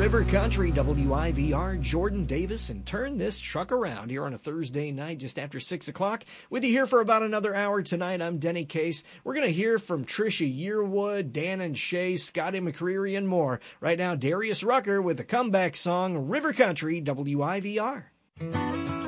River Country, WIVR, Jordan Davis, and turn this truck around here on a Thursday night just after 6 o'clock. With you here for about another hour tonight, I'm Denny Case. We're going to hear from Trisha Yearwood, Dan and Shay, Scotty McCreery, and more. Right now, Darius Rucker with the comeback song, River Country, WIVR.